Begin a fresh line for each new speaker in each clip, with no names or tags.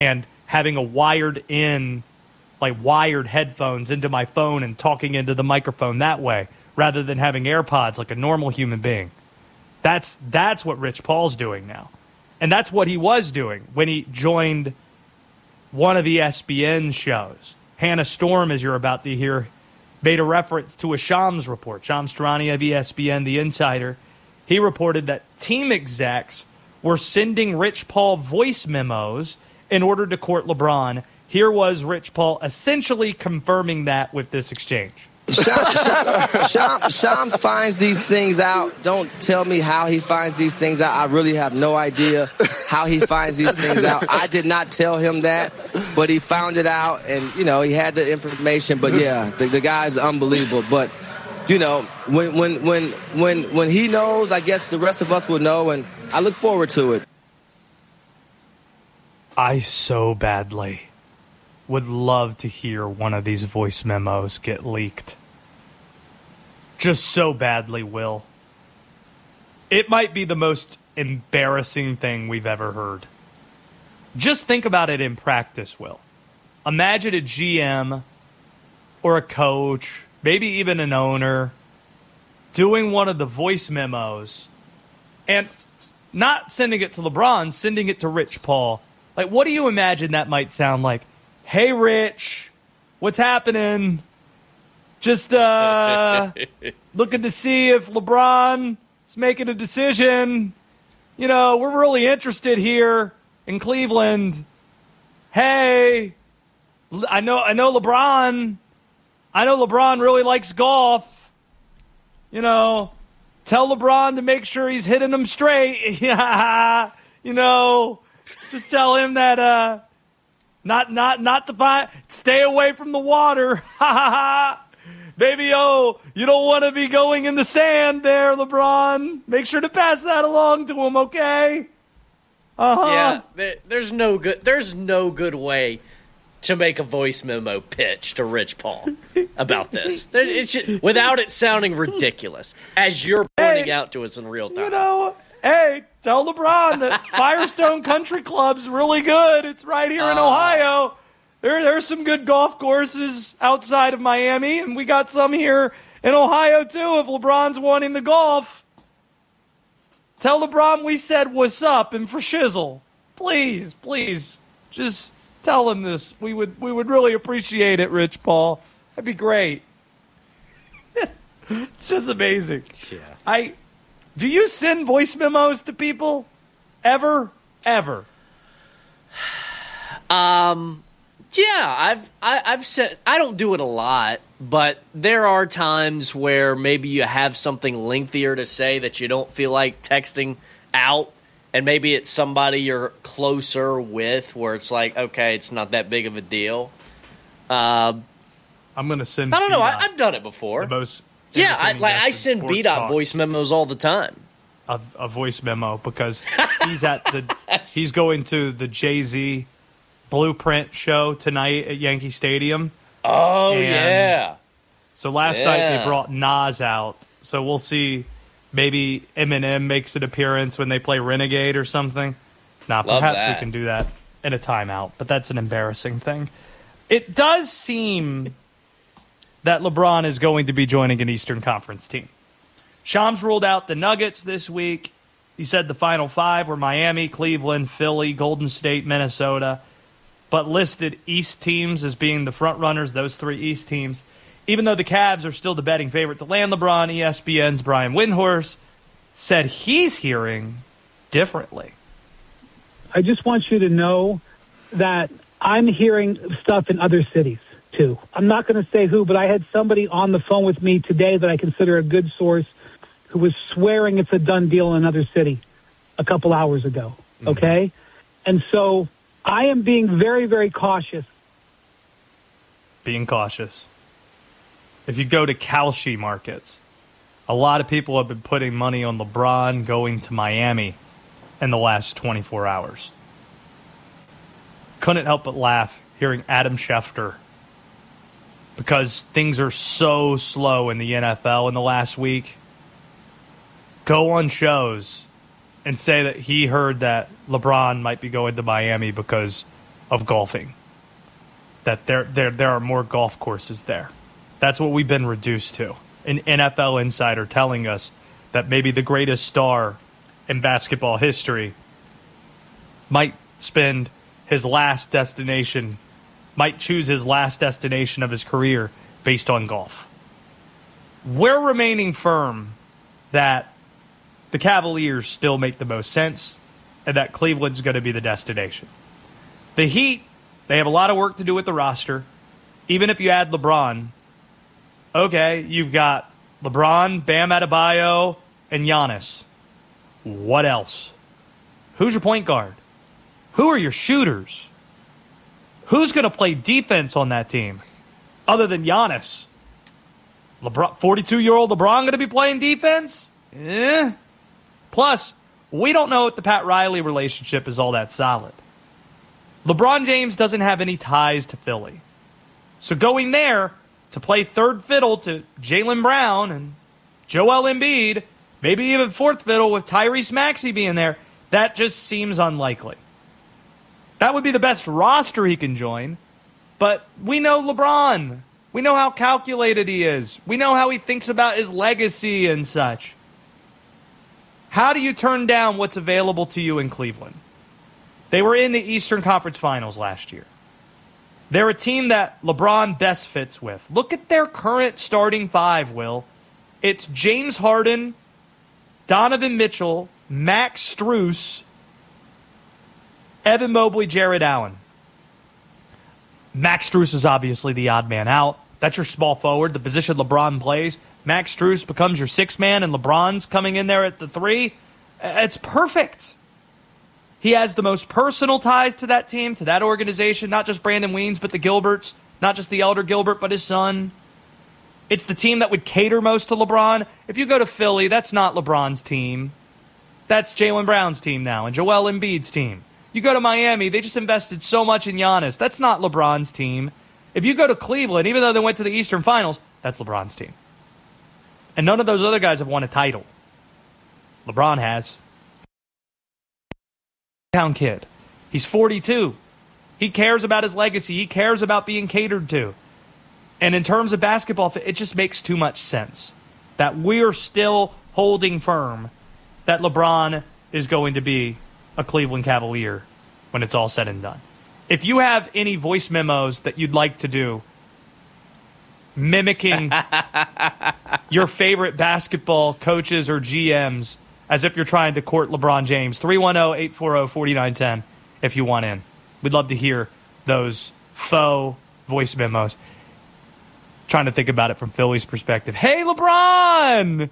and having a wired headphones into my phone and talking into the microphone that way rather than having AirPods like a normal human being. That's what Rich Paul's doing now. And that's what he was doing when he joined one of ESPN's shows. Hannah Storm, as you're about to hear, made a reference to a Shams report. Shams Charania of ESPN, the insider, he reported that team execs were sending Rich Paul voice memos in order to court LeBron. Here was Rich Paul essentially confirming that with this exchange.
Shams finds these things out. Don't tell me how he finds these things out. I really have no idea how he finds these things out. I did not tell him that, but he found it out, and, you know, he had the information. But, yeah, the guy's unbelievable. But, you know, when he knows, I guess the rest of us will know, and I look forward to it.
I so badly would love to hear one of these voice memos get leaked. Just so badly, Will. It might be the most embarrassing thing we've ever heard. Just think about it in practice, Will. Imagine a GM or a coach, maybe even an owner, doing one of the voice memos and not sending it to LeBron, sending it to Rich Paul. Like, what do you imagine that might sound like? Hey, Rich, what's happening? Just looking to see if LeBron is making a decision. You know, we're really interested here in Cleveland. Hey, I know LeBron. I know LeBron really likes golf. You know, tell LeBron to make sure he's hitting them straight. Yeah, you know, just tell him that not to find, stay away from the water. Ha ha ha. Baby, you don't want to be going in the sand there, LeBron. Make sure to pass that along to him, okay?
Yeah, there's no good way to make a voice memo pitch to Rich Paul about this. It's just, without it sounding ridiculous, as you're pointing out to us in real time.
You know, hey, tell LeBron that Firestone Country Club's really good. It's right here in Ohio. There's some good golf courses outside of Miami, and we got some here in Ohio, too, if LeBron's wanting the golf. Tell LeBron we said what's up and for shizzle. Please, just tell him this. We would really appreciate it, Rich Paul. That'd be great. It's just amazing.
Yeah.
Do you send voice memos to people? Ever?
Yeah, I've said I don't do it a lot, but there are times where maybe you have something lengthier to say that you don't feel like texting out, and maybe it's somebody you're closer with where it's like, okay, it's not that big of a deal.
I'm going to send.
I don't know. I've done it before. I send B-Dot voice memos all the time.
A voice memo because he's going to the Jay-Z Blueprint show tonight at Yankee Stadium.
Oh, yeah.
So last night they brought Nas out. So we'll see. Maybe Eminem makes an appearance when they play Renegade or something. Perhaps we can do that in a timeout. But that's an embarrassing thing. It does seem that LeBron is going to be joining an Eastern Conference team. Shams ruled out the Nuggets this week. He said the Final Five were Miami, Cleveland, Philly, Golden State, Minnesota, but listed East teams as being the front runners, those three East teams. Even though the Cavs are still the betting favorite to land LeBron, ESPN's Brian Windhorst said he's hearing differently.
I just want you to know that I'm hearing stuff in other cities, too. I'm not going to say who, but I had somebody on the phone with me today that I consider a good source who was swearing it's a done deal in another city a couple hours ago, okay? And so I am being very, very cautious.
Being cautious. If you go to Kalshi markets, a lot of people have been putting money on LeBron going to Miami in the last 24 hours. Couldn't help but laugh hearing Adam Schefter because things are so slow in the NFL in the last week. Go on shows and say that he heard that LeBron might be going to Miami because of golfing. That there are more golf courses there. That's what we've been reduced to. An NFL insider telling us that maybe the greatest star in basketball history might choose his last destination of his career based on golf. We're remaining firm that the Cavaliers still make the most sense and that Cleveland's going to be the destination. The Heat, they have a lot of work to do with the roster. Even if you add LeBron, okay, you've got LeBron, Bam Adebayo, and Giannis. What else? Who's your point guard? Who are your shooters? Who's going to play defense on that team other than Giannis? 42-year-old LeBron going to be playing defense? Plus, we don't know if the Pat Riley relationship is all that solid. LeBron James doesn't have any ties to Philly. So going there to play third fiddle to Jaylen Brown and Joel Embiid, maybe even fourth fiddle with Tyrese Maxey being there, that just seems unlikely. That would be the best roster he can join, but we know LeBron. We know how calculated he is. We know how he thinks about his legacy and such. How do you turn down what's available to you in Cleveland? They were in the Eastern Conference Finals last year. They're a team that LeBron best fits with. Look at their current starting five, Will. It's James Harden, Donovan Mitchell, Max Strus, Evan Mobley, Jared Allen. Max Strus is obviously the odd man out. That's your small forward, the position LeBron plays. Max Strus becomes your sixth man, and LeBron's coming in there at the three. It's perfect. He has the most personal ties to that team, to that organization, not just Brandon Weens, but the Gilberts, not just the elder Gilbert, but his son. It's the team that would cater most to LeBron. If you go to Philly, that's not LeBron's team. That's Jaylen Brown's team now, and Joel Embiid's team. You go to Miami, they just invested so much in Giannis. That's not LeBron's team. If you go to Cleveland, even though they went to the Eastern Finals, that's LeBron's team. And none of those other guys have won a title. LeBron has. Town kid. He's 42. He cares about his legacy. He cares about being catered to. And in terms of basketball, it just makes too much sense that we're still holding firm that LeBron is going to be a Cleveland Cavalier when it's all said and done. If you have any voice memos that you'd like to do mimicking your favorite basketball coaches or GMs as if you're trying to court LeBron James, 310-840-4910 if you want in. We'd love to hear those faux voice memos. Trying to think about it from Philly's perspective. Hey, LeBron!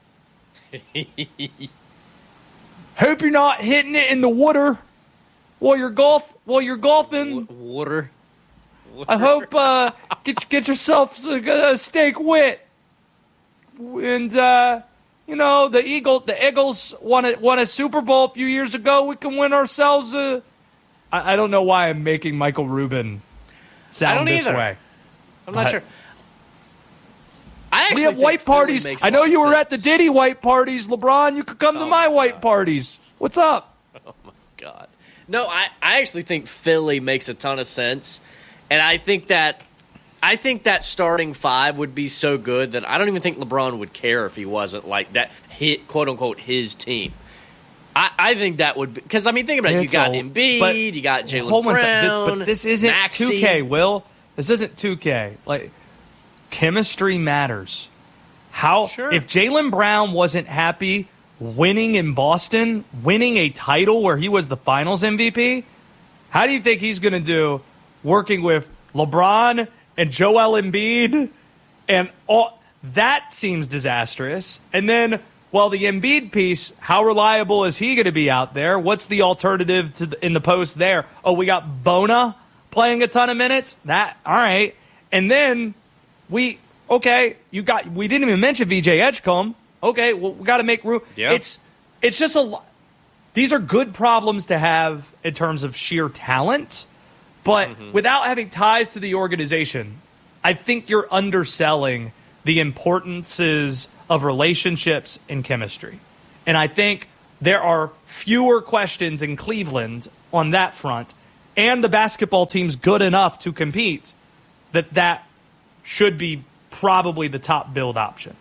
Hope you're not hitting it in the water while you're golfing.
Water.
I hope get yourself a steak wet. And the Eagles won a Super Bowl a few years ago. We can win ourselves a. I don't know why I'm making Michael Rubin sound this way.
I'm not sure.
We have white parties. I know you were at the Diddy white parties, LeBron. You could come to my white parties. What's up?
Oh, my God. No, I actually think Philly makes a ton of sense. And I think that starting five would be so good that I don't even think LeBron would care if he wasn't like that, quote-unquote, his team. I think that would be – because, I mean, think about it. You got Embiid, you got Jaylen Brown,
but this isn't
Maxey.
2K, Will. This isn't 2K. Like – chemistry matters. If Jaylen Brown wasn't happy winning in Boston, winning a title where he was the finals MVP, how do you think he's going to do working with LeBron and Joel Embiid? And all that seems disastrous. And then, well, the Embiid piece, how reliable is he going to be out there? What's the alternative in the post there? Oh, we got Bona playing a ton of minutes? All right. And then we didn't even mention VJ Edgecombe. Okay, well, we got to make room.
Yeah.
It's just a lot. These are good problems to have in terms of sheer talent, but without having ties to the organization, I think you're underselling the importances of relationships and chemistry. And I think there are fewer questions in Cleveland on that front. and the basketball team's good enough to compete, that should be probably the top build option.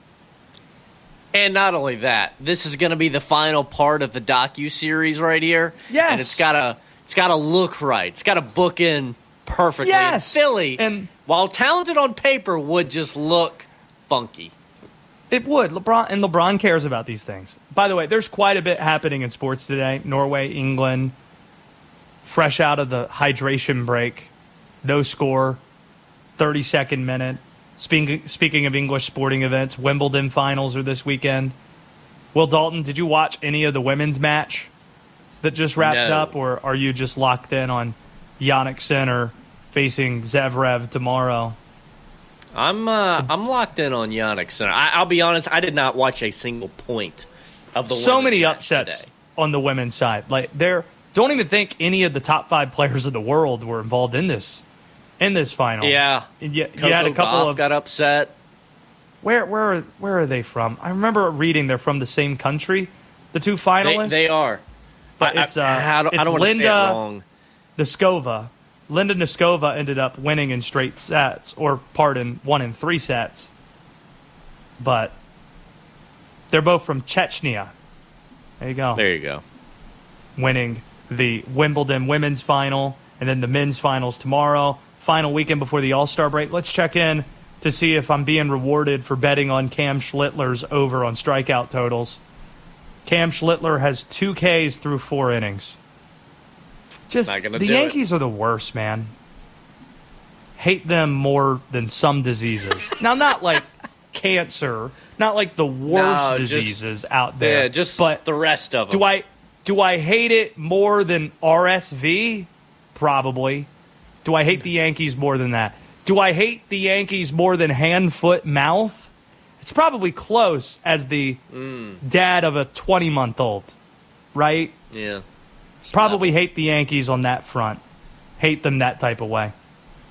And not only that, this is going to be the final part of the docu-series right here.
Yes.
And it's got to look right. It's got to book in perfectly.
Yes.
And Philly,
and
while talented on paper, would just look funky.
It would. LeBron cares about these things. By the way, there's quite a bit happening in sports today. Norway, England, fresh out of the hydration break. No score, 32nd minute. Speaking of English sporting events, Wimbledon finals are this weekend. Will Dalton, did you watch any of the women's match that just wrapped up, or are you just locked in on Jannik Sinner facing Zverev tomorrow?
I'm locked in on Jannik Sinner. I'll be honest, I did not watch a single point of the
so many
match
upsets
today
on the women's side. Like, don't even think any of the top 5 players of the world were involved in this final.
Yeah,
you
Coco
had a couple
Gauff got upset.
Where are they from? I remember reading they're from the same country. The 2 finalists.
They are.
But
I don't want to say it wrong.
Linda Noskova ended up winning in straight sets, won in 3 sets. But they're both from Chechnya. There you go. Winning the Wimbledon women's final and then the men's finals tomorrow. Final weekend before the All-Star break. Let's check in to see if I'm being rewarded for betting on Cam Schlittler's over on strikeout totals. Cam Schlittler has 2 Ks through 4 innings. The Yankees are the worst, man. Hate them more than some diseases. Now, not like cancer, not like the worst diseases out there.
Yeah, just
but
the rest of them.
Do I hate it more than RSV? Probably. Do I hate the Yankees more than that? Do I hate the Yankees more than hand, foot, mouth? It's probably close as the dad of a 20-month-old, right?
Yeah.
Probably hate the Yankees on that front. Hate them that type of way.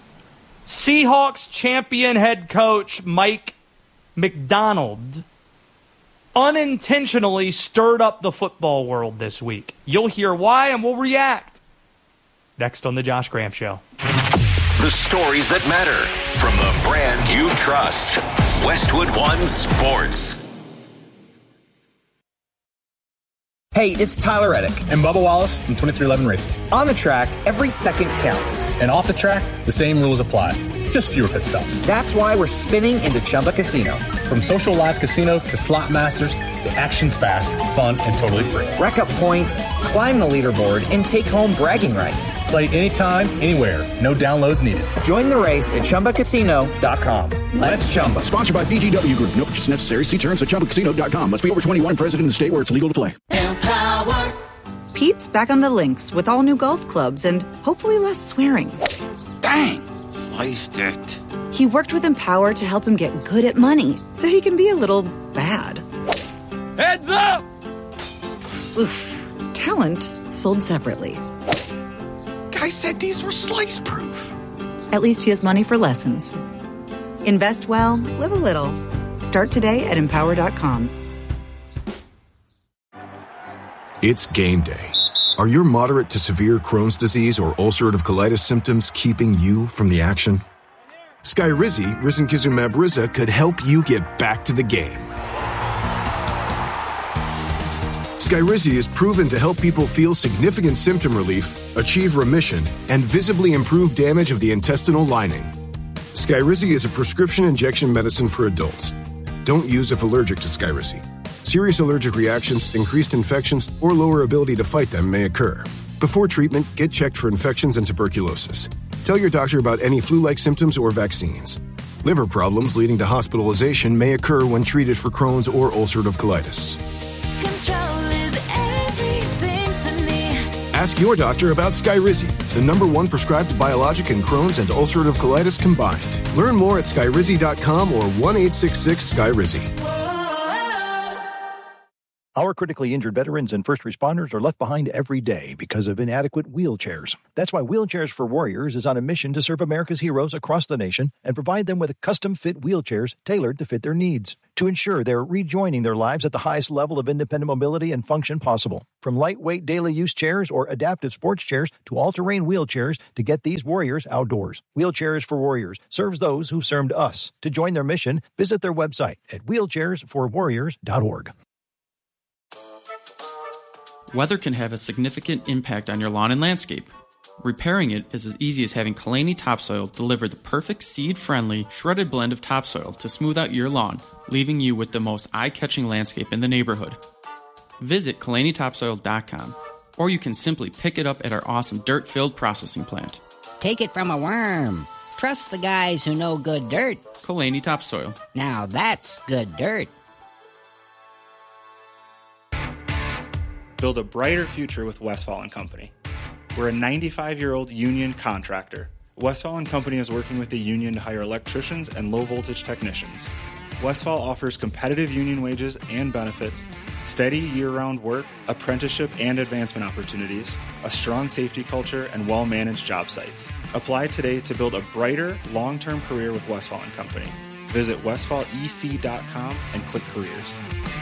Seahawks champion head coach Mike McDonald unintentionally stirred up the football world this week. You'll hear why, and we'll react next on The Josh Graham Show.
The stories that matter from the brand you trust. Westwood One Sports.
Hey, it's Tyler Reddick
and Bubba Wallace from 2311 Racing.
On the track, every second counts.
And off the track, the same rules apply. Just fewer pit stops.
That's why we're spinning into Chumba Casino.
From social live casino to slot masters, the action's fast, fun, and totally free.
Rack up points, climb the leaderboard, and take home bragging rights.
Play anytime, anywhere. No downloads needed.
Join the race at ChumbaCasino.com. Let's Chumba.
Sponsored by VGW Group. No purchase necessary. See terms at ChumbaCasino.com. Must be over 21 and present in the state where it's legal to play.
Empower. Pete's back on the links with all new golf clubs and hopefully less swearing.
Dang. Sliced it.
He worked with Empower to help him get good at money so he can be a little bad.
Heads up!
Oof. Talent sold separately.
Guy said these were slice proof.
At least he has money for lessons. Invest well, live a little. Start today at Empower.com.
It's game day. Are your moderate to severe Crohn's disease or ulcerative colitis symptoms keeping you from the action? Skyrizi, risankizumab Riza, could help you get back to the game. Skyrizi is proven to help people feel significant symptom relief, achieve remission, and visibly improve damage of the intestinal lining. Skyrizi is a prescription injection medicine for adults. Don't use if allergic to Skyrizi. Serious allergic reactions, increased infections, or lower ability to fight them may occur. Before treatment, get checked for infections and tuberculosis. Tell your doctor about any flu-like symptoms or vaccines. Liver problems leading to hospitalization may occur when treated for Crohn's or ulcerative colitis.
Control is everything to me.
Ask your doctor about Skyrizi, the #1 prescribed biologic in Crohn's and ulcerative colitis combined. Learn more at skyrizi.com or 1-866-SKYRIZI.
Our critically injured veterans and first responders are left behind every day because of inadequate wheelchairs. That's why Wheelchairs for Warriors is on a mission to serve America's heroes across the nation and provide them with custom-fit wheelchairs tailored to fit their needs to ensure they're rejoining their lives at the highest level of independent mobility and function possible. From lightweight daily use chairs or adaptive sports chairs to all-terrain wheelchairs to get these warriors outdoors. Wheelchairs for Warriors serves those who served us. To join their mission, visit their website at wheelchairsforwarriors.org.
Weather can have a significant impact on your lawn and landscape. Repairing it is as easy as having Kalani Topsoil deliver the perfect seed-friendly, shredded blend of topsoil to smooth out your lawn, leaving you with the most eye-catching landscape in the neighborhood. Visit KalaniTopsoil.com, or you can simply pick it up at our awesome dirt-filled processing plant.
Take it from a worm. Trust the guys who know good dirt.
Kalani Topsoil.
Now that's good dirt.
Build a brighter future with Westfall & Company. We're a 95-year-old union contractor. Westfall & Company is working with the union to hire electricians and low-voltage technicians. Westfall offers competitive union wages and benefits, steady year-round work, apprenticeship and advancement opportunities, a strong safety culture, and well-managed job sites. Apply today to build a brighter, long-term career with Westfall & Company. Visit westfallec.com and click careers.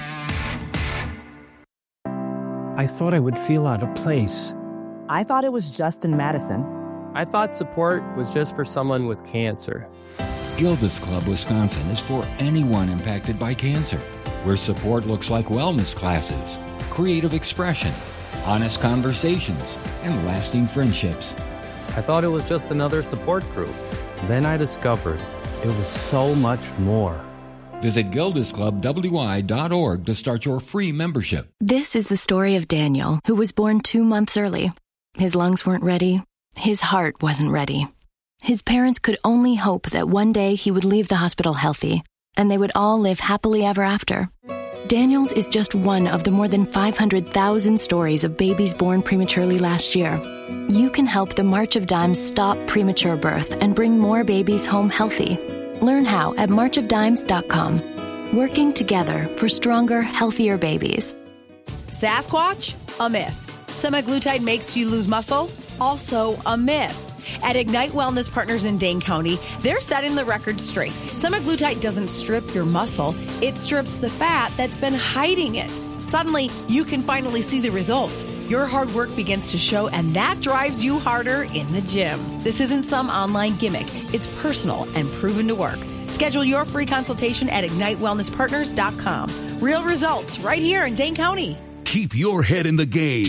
I thought I would feel out of place.
I thought it was just in Madison.
I thought support was just for someone with cancer.
Gilda's Club Wisconsin is for anyone impacted by cancer, where support looks like wellness classes, creative expression, honest conversations, and lasting friendships.
I thought it was just another support group. Then I discovered it was so much more.
Visit GildasClubWI.org to start your free membership.
This is the story of Daniel, who was born 2 months early. His lungs weren't ready. His heart wasn't ready. His parents could only hope that one day he would leave the hospital healthy, and they would all live happily ever after. Daniel's is just one of the more than 500,000 stories of babies born prematurely last year. You can help the March of Dimes stop premature birth and bring more babies home healthy. Learn how at marchofdimes.com. Working together for stronger, healthier babies.
Sasquatch? A myth. Semaglutide makes you lose muscle? Also a myth. At Ignite Wellness Partners in Dane County, they're setting the record straight. Semaglutide doesn't strip your muscle, it strips the fat that's been hiding it. Suddenly, you can finally see the results. Your hard work begins to show, and that drives you harder in the gym. This isn't some online gimmick. It's personal and proven to work. Schedule your free consultation at IgniteWellnessPartners.com. Real results right here in Dane County.
Keep your head in the game.